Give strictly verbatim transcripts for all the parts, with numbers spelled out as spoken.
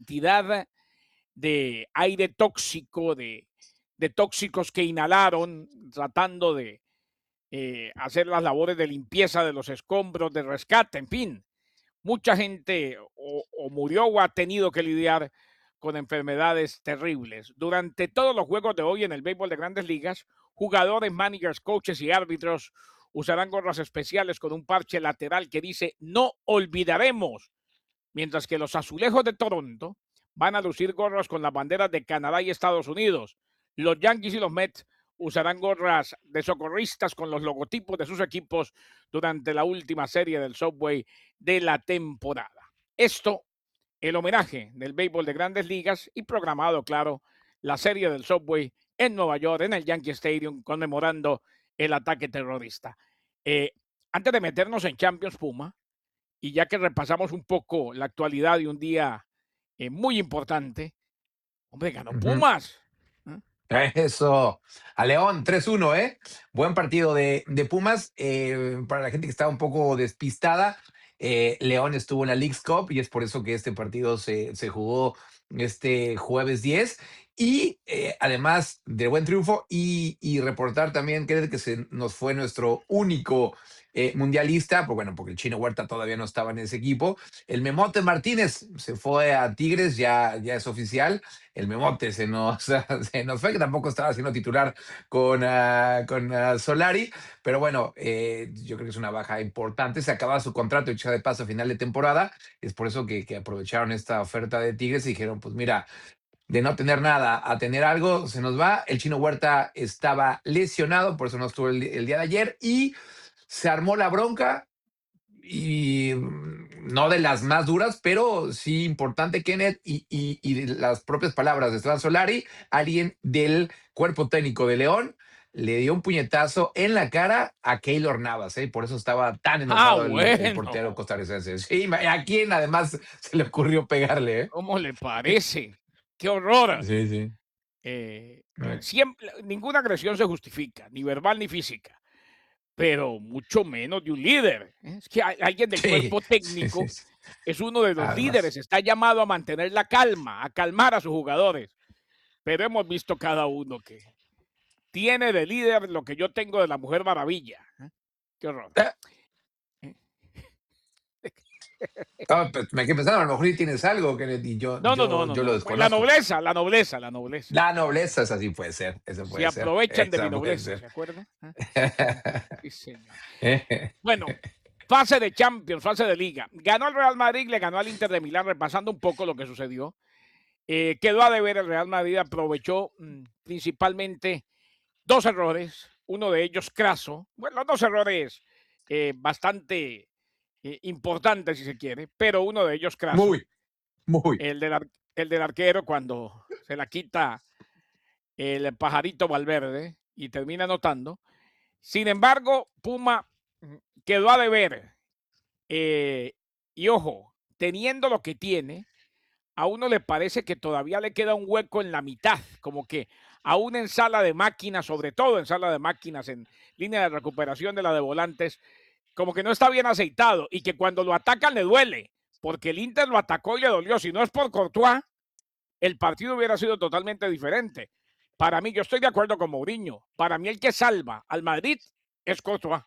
cantidad de aire tóxico, de, de tóxicos que inhalaron tratando de eh, hacer las labores de limpieza de los escombros, de rescate, en fin. Mucha gente o, o murió o ha tenido que lidiar con enfermedades terribles. Durante todos los juegos de hoy en el béisbol de Grandes Ligas, jugadores, managers, coaches y árbitros usarán gorras especiales con un parche lateral que dice no olvidaremos, mientras que los Azulejos de Toronto van a lucir gorras con las banderas de Canadá y Estados Unidos. Los Yankees y los Mets usarán gorras de socorristas con los logotipos de sus equipos durante la última serie del Subway de la temporada. Esto, el homenaje del béisbol de Grandes Ligas y programado, claro, la serie del Subway en Nueva York, en el Yankee Stadium, conmemorando el ataque terrorista. Eh, antes de meternos en Champions Puma, y ya que repasamos un poco la actualidad de un día eh, muy importante, hombre, ganó Ujú. Pumas. ¿eh? Eso, a León, tres uno, ¿eh? Buen partido de, de Pumas. Eh, para la gente que estaba un poco despistada, eh, León estuvo en la Leagues Cup y es por eso que este partido se, se jugó este jueves diez. Y eh, además de buen triunfo y, y reportar también que, que se nos fue nuestro único eh, mundialista, pues bueno, porque el Chino Huerta todavía no estaba en ese equipo. El Memote Martínez se fue a Tigres, ya, ya es oficial. El Memote se nos, se nos fue, que tampoco estaba siendo titular con, uh, con uh, Solari, pero bueno, eh, yo creo que es una baja importante. Se acaba su contrato, hecho de paso a final de temporada. Es por eso que, que aprovecharon esta oferta de Tigres y dijeron, pues mira, de no tener nada a tener algo, se nos va. El Chino Huerta estaba lesionado, por eso no estuvo el, el día de ayer y se armó la bronca y mm, no de las más duras, pero sí importante, Kenneth, y, y, y de las propias palabras de Esteban Solari, alguien del cuerpo técnico de León le dio un puñetazo en la cara a Keylor Navas, ¿eh? Por eso estaba tan Ah, enojado el, el portero bueno, costarricense. Sí, a quien además se le ocurrió pegarle, ¿eh? ¿cómo le parece? ¡Qué horror! Sí, sí. Eh, Eh, siempre, ninguna agresión se justifica, ni verbal ni física, pero mucho menos de un líder. ¿eh? Es que hay- alguien del Sí, cuerpo sí, sí, técnico sí. es uno de los líderes, Además. está llamado a mantener la calma, a calmar a sus jugadores, pero hemos visto cada uno que tiene de líder lo que yo tengo de la Mujer Maravilla. ¿eh? ¡Qué horror! eh, ¿eh? ah, pues, me quedé pensando, a lo mejor sí tienes algo, Kenneth, y yo, No, no, no, yo, no, yo lo no. La desconozco. nobleza, la nobleza, la nobleza. La nobleza, esa sí puede ser, eso Se puede ser, aprovechan de mi esa puede nobleza, ser. ¿se acuerdan? ¿eh? Sí, señor. Bueno, fase de Champions, fase de Liga. Ganó el Real Madrid, le ganó al Inter de Milán, repasando un poco lo que sucedió. Eh, quedó a deber el Real Madrid, aprovechó mm, principalmente dos errores, uno de ellos craso. Bueno, dos errores eh, bastante eh, importantes, si se quiere, pero uno de ellos craso. Muy, muy. El del, ar- el del arquero cuando se la quita el pajarito Valverde y termina anotando. Sin embargo, Puma mm, quedó a deber. Eh, y ojo, teniendo lo que tiene, a uno le parece que todavía le queda un hueco en la mitad, como que aún en sala de máquinas, sobre todo en sala de máquinas, en línea de recuperación de la de volantes, como que no está bien aceitado y que cuando lo atacan le duele, porque el Inter lo atacó y le dolió. Si no es por Courtois, el partido hubiera sido totalmente diferente. Para mí, yo estoy de acuerdo con Mourinho. Para mí, el que salva al Madrid es Courtois.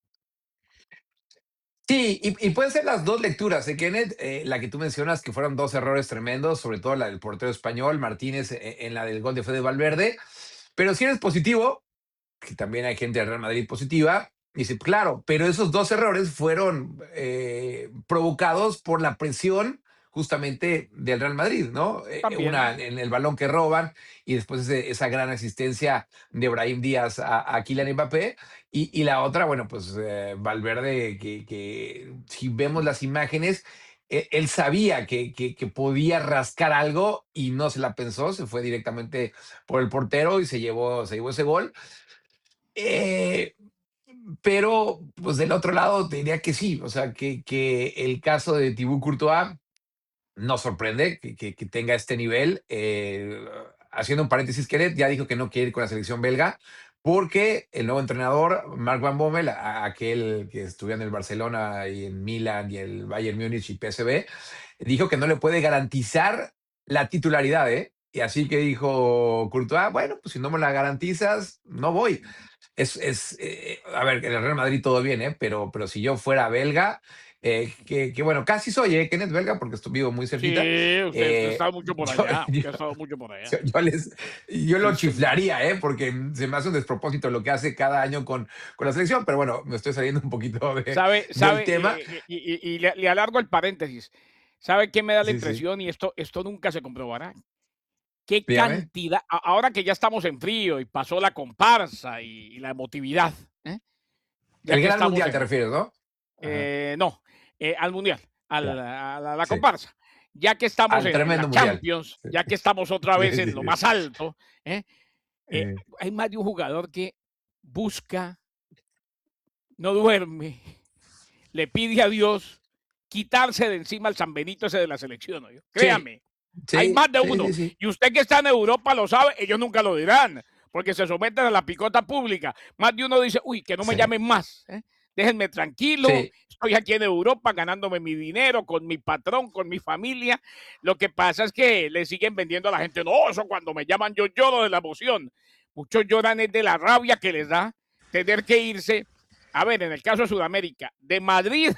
Sí, y, y pueden ser las dos lecturas, ¿eh, Kenneth? Eh, la que tú mencionas, que fueron dos errores tremendos, sobre todo la del portero español, Martínez, eh, en la del gol de Fede Valverde. Pero si eres positivo, que también hay gente del Real Madrid positiva, dice, claro, pero esos dos errores fueron eh, provocados por la presión justamente del Real Madrid, ¿no? Eh, una También. en el balón que roban y después ese, esa gran asistencia de Brahim Díaz a, a Kylian Mbappé y, y, la otra, bueno, pues eh, Valverde, que, que, si vemos las imágenes, eh, él sabía que, que, que podía rascar algo y no se la pensó, se fue directamente por el portero y se llevó, se llevó ese gol. Eh, pero, pues del otro lado, te diría que sí, o sea, que, que el caso de Thibaut Courtois nos sorprende que, que, que tenga este nivel. Eh, haciendo un paréntesis, Kenneth ya dijo que no quiere ir con la selección belga porque el nuevo entrenador, Mark Van Bommel, a- aquel que estuvo en el Barcelona y en Milan y el Bayern Múnich y P S V, dijo que no le puede garantizar la titularidad, ¿eh? Y así que dijo Courtois, bueno, pues si no me la garantizas, no voy. Es, es eh, a ver, en el Real Madrid todo bien, ¿eh? Pero, pero si yo fuera belga, eh, que, que, bueno, casi soy, ¿eh? Kenneth belga, porque estoy vivo muy cerquita. Sí, usted, usted ha eh, estado mucho por yo, allá, yo, usted ha estado mucho por allá. yo, yo les, yo Sí, lo señor. chiflaría, ¿eh? Porque se me hace un despropósito lo que hace cada año con, con la selección, pero bueno, me estoy saliendo un poquito de, Sabe, del sabe, tema. eh, y, y- y le, le alargo el paréntesis. ¿Sabe qué me da la Sí, sí, impresión? Y esto, esto nunca se comprobará. ¿Qué dígame. cantidad? a- Ahora que ya estamos en frío y pasó la comparsa y, y la emotividad, ¿eh? Ya El que gran estamos mundial te en, refieres, ¿no? Ajá, eh, no, eh, al mundial, al- ya, a la, a la sí. comparsa. Ya que estamos Al en, en la tremendo mundial. Champions, Sí, ya que estamos otra sí, vez sí, en lo sí. más alto, ¿eh? Eh, Eh, hay más de un jugador que busca, no duerme, le pide a Dios quitarse de encima el San Benito ese de la selección, ¿oyó? sí, Créame, hay sí, más de sí, uno. sí, sí. Y usted que está en Europa lo sabe, ellos nunca lo dirán, porque se someten a la picota pública. Más de uno dice, uy, que no me Sí, llamen más, ¿eh? Déjenme tranquilo, sí. estoy aquí en Europa ganándome mi dinero con mi patrón, con mi familia. Lo que pasa es que le siguen vendiendo a la gente, no, eso cuando me llaman yo lloro de la emoción. Muchos lloran es de la rabia que les da tener que irse. A ver, en el caso de Sudamérica, de Madrid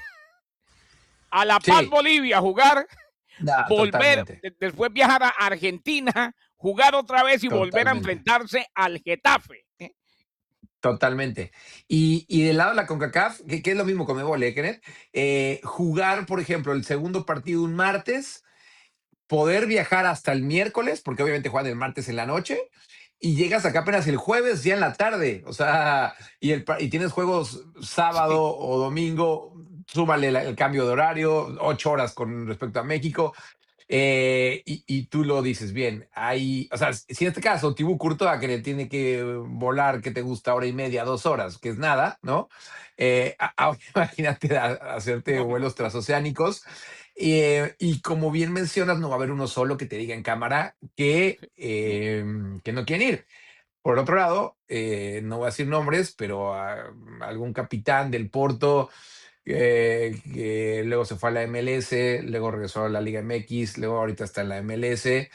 a La Paz, Sí, Bolivia, a jugar, no, volver, totalmente, de- después viajar a Argentina, jugar otra vez y volver a totalmente, enfrentarse al Getafe. ¿Eh? totalmente. Y, y del lado de la CONCACAF, que, que es lo mismo con Mebol, ¿eh, Kenneth? Eh, jugar, por ejemplo, el segundo partido un martes, poder viajar hasta el miércoles, porque obviamente juegan el martes en la noche, y llegas acá apenas el jueves ya en la tarde, o sea, y, el, pa- y tienes juegos Sí, sábado o domingo, súmale la- el cambio de horario, ocho horas con respecto a México. Eh, y, y tú lo dices bien, hay, o sea, si en este caso Tibú Courtois que le tiene que volar, que te gusta hora y media, dos horas, que es nada, ¿no? Eh, a- ahora imagínate a- hacerte no, no, vuelos transoceánicos. Eh, y como bien mencionas, no va a haber uno solo que te diga en cámara que, sí, eh, que no quieren ir. Por otro lado, eh, no voy a decir nombres, pero ah, algún capitán del Porto eh, que luego se fue a la M L S, luego regresó a la Liga M X, luego ahorita está en la M L S.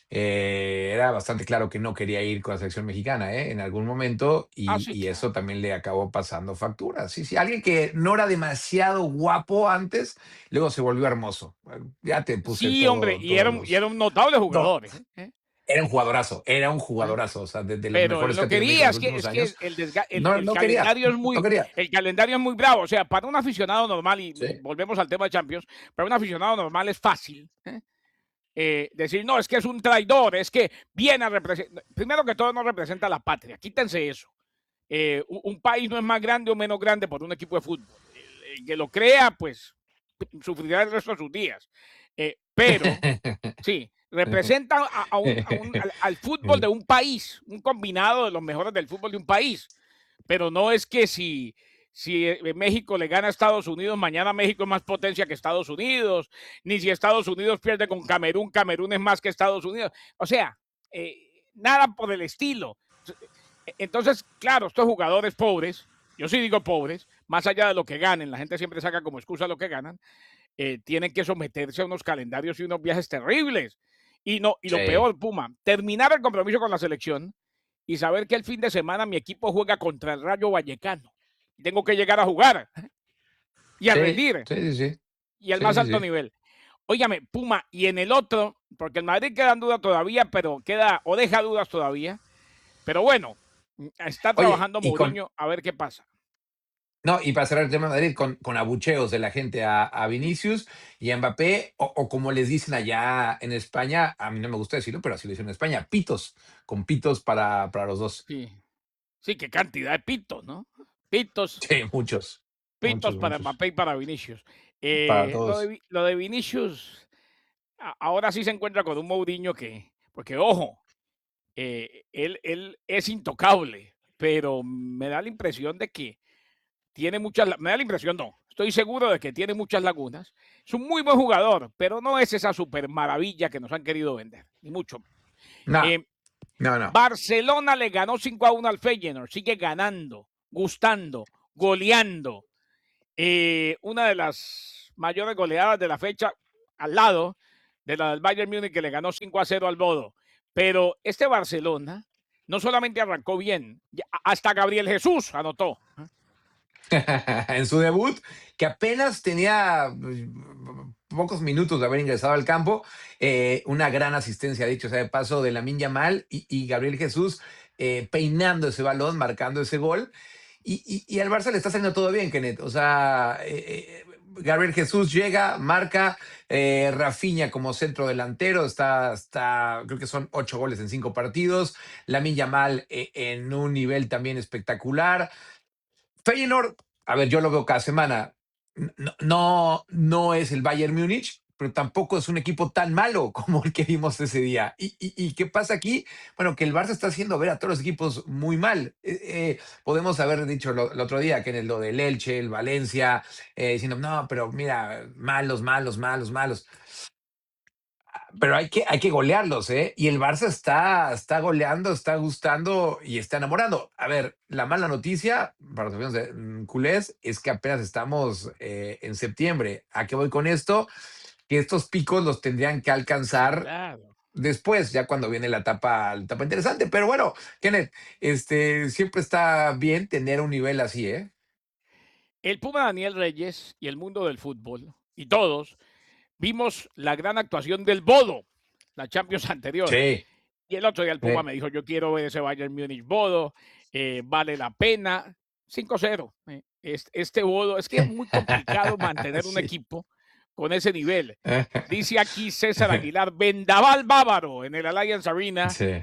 Eh, era bastante claro que no quería ir con la selección mexicana, ¿eh? En algún momento, ah, y, sí, y claro. eso también le acabó pasando factura. Sí, sí, alguien que no era demasiado guapo antes, luego se volvió hermoso. Ya te puse Sí, hombre, todo, y todos era un, y era los... un notable No, jugador. ¿Eh? ¿Eh? era un jugadorazo, era un ¿Eh? jugadorazo, o sea, de, de los Pero él mejores que no ha tenido México quería, en los es que, últimos es que años. el, desga- el, No, el no quería, calendario es no muy, quería. el calendario es muy bravo. O sea, para un aficionado normal, y Sí, volvemos al tema de Champions, para un aficionado normal es fácil. ¿Eh? Eh, decir, no, es que es un traidor, es que viene a representar, primero que todo no representa a la patria, quítense eso. Eh, un, un país no es más grande o menos grande por un equipo de fútbol. El, el que lo crea, pues sufrirá el resto de sus días. Eh, pero, sí, representa a, a un, a un, al, al fútbol de un país, un combinado de los mejores del fútbol de un país. Pero no es que si, si eh, México le gana a Estados Unidos, mañana México es más potencia que Estados Unidos, ni si Estados Unidos pierde con Camerún, Camerún es más que Estados Unidos. O sea, eh, nada por el estilo. Entonces, claro, estos jugadores pobres, yo sí digo pobres, más allá de lo que ganen, la gente siempre saca como excusa lo que ganan, eh, tienen que someterse a unos calendarios y unos viajes terribles. Y, no, y lo sí, peor, Puma, terminar el compromiso con la selección y saber que el fin de semana mi equipo juega contra el Rayo Vallecano. Tengo que llegar a jugar y a sí, rendir sí, sí, sí, y al sí, más sí, alto sí. nivel. Óigame, Puma, y en el otro, porque el Madrid queda en duda todavía, pero queda o deja dudas todavía. Pero bueno, está Oye, trabajando y con, Mourinho a ver qué pasa. no, y para cerrar el tema de Madrid, con, con abucheos de la gente a, a Vinicius y a Mbappé, o, o como les dicen allá en España, a mí no me gusta decirlo, pero así lo dicen en España, pitos, con pitos para, para los dos. Sí, sí, qué cantidad de pitos, ¿no? Pitos, Sí, muchos, muchos, pitos para muchos, Mbappé y para Vinicius. para Eh, lo, todos. de, lo de Vinicius, a, ahora sí se encuentra con un Mourinho que, porque ojo, eh, él, él es intocable, pero me da la impresión de que tiene muchas, me da la impresión, no, estoy seguro de que tiene muchas lagunas. Es un muy buen jugador, pero no es esa super maravilla que nos han querido vender, ni mucho. No, Eh, no, no. Barcelona le ganó cinco a uno al Feyenoord, sigue ganando, gustando, goleando. Eh, una de las mayores goleadas de la fecha al lado de la del Bayern Múnich que le ganó cinco a cero al Bodo. Pero este Barcelona no solamente arrancó bien, ya- hasta Gabriel Jesús anotó. En su debut, que apenas tenía pues, pocos minutos de haber ingresado al campo, eh, una gran asistencia, dicho sea de paso, de Lamine Yamal y, y Gabriel Jesús eh, peinando ese balón, marcando ese gol. Y, y, y al Barça le está saliendo todo bien, Kenneth. O sea, eh, eh, Gabriel Jesús llega, marca, eh, Rafinha como centro delantero, está, está, creo que son ocho goles en cinco partidos. Lamine Yamal eh, en un nivel también espectacular. Feyenoord, a ver, yo lo veo cada semana. No, no, no es el Bayern Múnich, pero tampoco es un equipo tan malo como el que vimos ese día. ¿Y, y, y qué pasa aquí? Bueno, que el Barça está haciendo ver a todos los equipos muy mal. Eh, eh, podemos haber dicho lo, el otro día que en el, lo del Elche, el Valencia, eh, diciendo, no, pero mira, malos, malos, malos, malos. Pero hay que, hay que golearlos, ¿eh? Y el Barça está, está goleando, está gustando y está enamorando. A ver, la mala noticia para los aficionados de mm, culés es que apenas estamos eh, en septiembre. ¿A qué voy con esto? Que estos picos los tendrían que Sí, alcanzar claro. después, ya cuando viene la etapa, la etapa interesante. Pero bueno, Kenneth, este, siempre está bien tener un nivel así, ¿eh? El Puma Daniel Reyes y el mundo del fútbol, y todos, vimos la gran actuación del Bodo, la Champions anterior. Sí, Y el otro día el Puma sí. me dijo, yo quiero ver ese Bayern Múnich Bodo, eh, vale la pena. cinco cero. eh, es- Este Bodo, es que es muy complicado mantener un Sí. equipo con ese nivel. Dice aquí César Aguilar, Vendaval Bávaro en el Allianz Arena, Sí.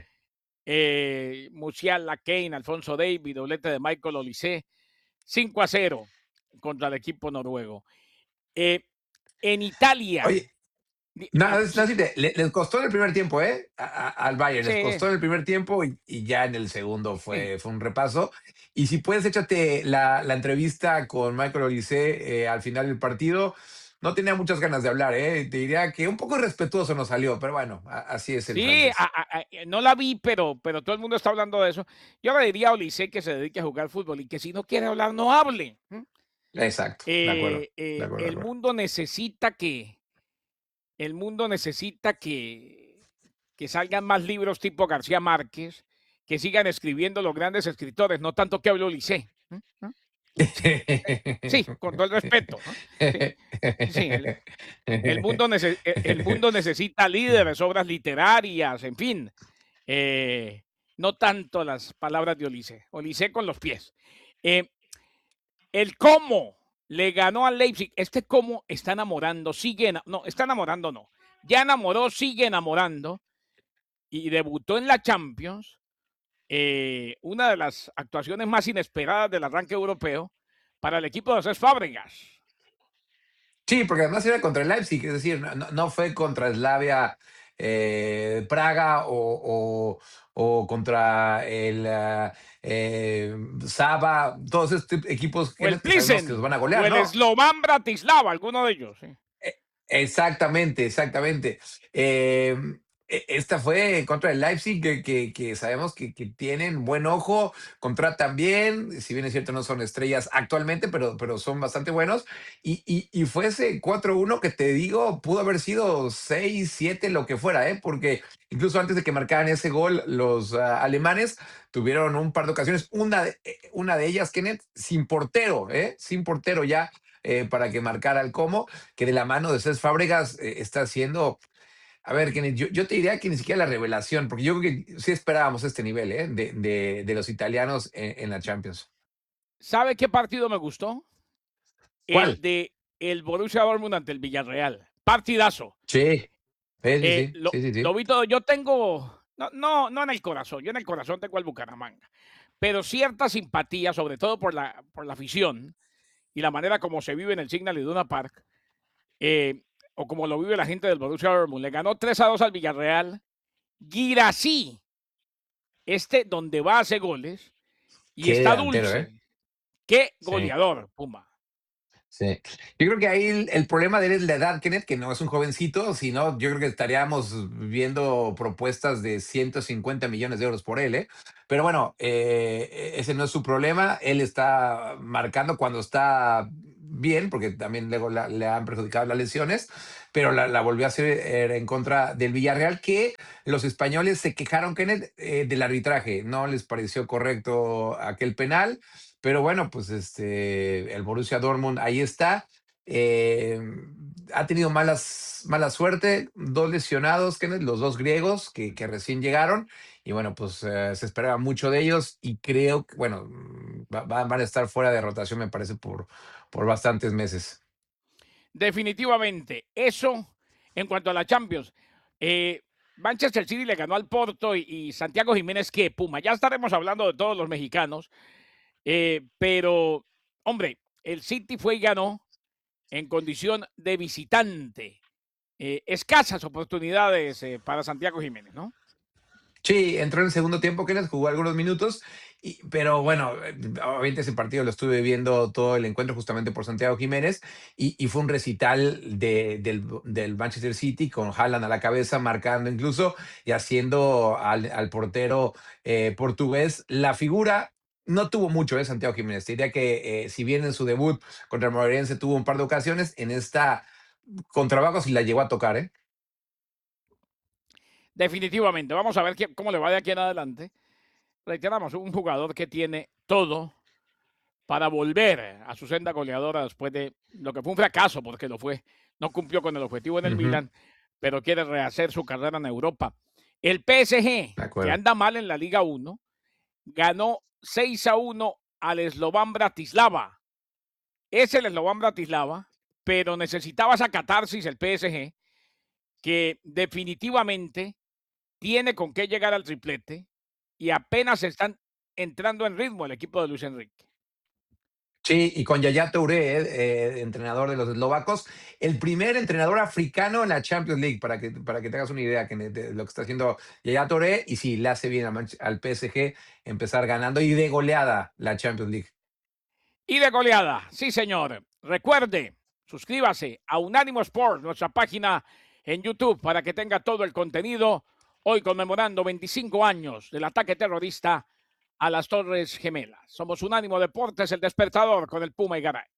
eh, Musiala, Kane, Alfonso Davis, doblete de Michael Olise, cinco a cero contra el equipo noruego. Eh, en Italia, Oye, no, es- no, sí, sí, te- le- les costó en el primer tiempo, ¿eh? A- a- al Bayern, les sí, costó en el primer tiempo y, y ya en el segundo sí. fue, fue un repaso. Y si puedes, échate la, la entrevista con Michael Olise eh, al final del partido. No tenía muchas ganas de hablar, ¿eh? Te diría que un poco irrespetuoso nos salió, pero bueno, a- así es el Sí, a- francés. a- a- eh, no la vi, pero, pero todo el mundo está hablando de eso. Yo le diría a Olise que se dedique a jugar fútbol y que si no quiere hablar, no hable. ¿m? Exacto, de acuerdo, Eh, de eh, acuerdo, de el acuerdo. mundo necesita que, el mundo necesita que, que salgan más libros tipo García Márquez, que sigan escribiendo los grandes escritores, no tanto que hable Olise. ¿m? ¿no? Sí, sí, con todo el respeto, ¿no? Sí, sí, el, el mundo, nece- e- el mundo necesita líderes, obras literarias, en fin. Eh, no tanto las palabras de Olise. Olise con los pies. Eh, el cómo le ganó al Leipzig. Este cómo está enamorando, sigue, ena- no, está enamorando, no. Ya enamoró, sigue enamorando y debutó en la Champions. eh, una de las actuaciones más inesperadas del arranque europeo para el equipo de Cés Fábregas. Sí, porque además era contra el Leipzig, es decir, no, no- no fue contra Slavia eh, Praga o, o- o contra el ah, eh, Saba, todos estos equipos O el que sabemos que nos Plisen, van a o golear, el ¿no? Slovan Bratislava, alguno de ellos. Sí. E- Exactamente, exactamente. Eh, e- esta fue contra el Leipzig, que, que- que sabemos que, que tienen buen ojo, contratan bien, si bien es cierto no son estrellas actualmente, pero, pero son bastante buenos. Y, y, y fue ese cuatro uno que te digo, pudo haber sido seis siete lo que fuera, ¿eh? Porque incluso antes de que marcaran ese gol, los ah, alemanes tuvieron un par de ocasiones, una de, eh, una de ellas, Kenneth, sin portero, ¿eh? Sin portero ya. eh, para que marcara el cómo que de la mano de Cés Fábregas eh, está haciendo. A ver, Kenneth, yo, yo te diría que ni siquiera la revelación, porque yo creo que sí esperábamos este nivel ¿eh? de, de, de los italianos en, en la Champions. ¿Sabe qué partido me gustó? El ¿Cuál? de el Borussia Dortmund ante el Villarreal. Partidazo. Sí, sí, sí, Eh, sí, lo, sí, sí, lo sí. vi todo. Yo tengo, no, no, no en el corazón, yo en el corazón tengo al Bucaramanga, pero cierta simpatía, sobre todo por la, por la afición y la manera como se vive en el Signal Iduna Park, eh, o como lo vive la gente del Borussia Dortmund. Le ganó tres a dos al Villarreal. Guirassy, este donde va a hacer goles, y Qué está delantero, ¿eh? dulce. Qué Sí. goleador, Puma. Sí. Yo creo que ahí el, el problema de él es la edad, Kenneth, que no es un jovencito, sino yo creo que estaríamos viendo propuestas de ciento cincuenta millones de euros por él, ¿eh? Pero bueno, eh, ese no es su problema. Él está marcando cuando está bien, porque también luego la- le han perjudicado las lesiones. pero la, la volvió a hacer eh, en contra del Villarreal, que los españoles se quejaron, Kenneth, eh, del arbitraje. No les pareció correcto aquel penal, pero bueno, pues este, el Borussia Dortmund ahí está. Eh, ha tenido malas, mala suerte, dos lesionados, Kenneth, los dos griegos que, que recién llegaron, y bueno, pues eh, se esperaba mucho de ellos, y creo que, bueno, mm, va- va- van a estar fuera de rotación, me parece, por, por bastantes meses. Definitivamente. Eso en cuanto a la Champions. Eh, Manchester City le ganó al Porto y, y Santiago Jiménez, que Puma. Ya estaremos hablando de todos los mexicanos. Eh, pero, hombre, el City fue y ganó en condición de visitante. Eh, escasas oportunidades eh, para Santiago Jiménez, ¿no? Sí, entró en el segundo tiempo, Kenneth, jugó algunos minutos, y- pero bueno, eh, obviamente ese partido lo estuve viendo todo el encuentro justamente por Santiago Jiménez, y, y fue un recital de- del, del Manchester City con Haaland a la cabeza, marcando incluso y haciendo al, al portero eh, portugués la figura. No tuvo mucho, ¿eh? Santiago Jiménez. Te diría que eh, si bien en su debut contra el Moreirense tuvo un par de ocasiones, en esta contra Vagos y la llegó a tocar, ¿eh? Definitivamente. Vamos a ver qué- cómo le va de aquí en adelante. Reiteramos, un jugador que tiene todo para volver a su senda goleadora después de lo que fue un fracaso, porque lo fue. No cumplió con el objetivo en el Ujú, Milan, pero quiere rehacer su carrera en Europa. El P S G, de que acuerdo. anda mal en la Liga uno, ganó seis a uno al Slovan Bratislava. Es el Slovan Bratislava, pero necesitaba esa catarsis el P S G, que definitivamente tiene con qué llegar al triplete y apenas están entrando en ritmo el equipo de Luis Enrique. Sí, y con Yaya Touré, eh, eh, entrenador de los eslovacos, el primer entrenador africano en la Champions League, para que, para que te hagas una idea que de lo que está haciendo Yaya Touré, y sí, le hace bien a Manch- al P S G empezar ganando y de goleada la Champions League. Y de goleada, sí señor. Recuerde, suscríbase a Unánimo Sport, nuestra página en YouTube, para que tenga todo el contenido. Hoy conmemorando veinticinco años del ataque terrorista a las Torres Gemelas. Somos Unánimo Deportes, el despertador con el Puma y Garay.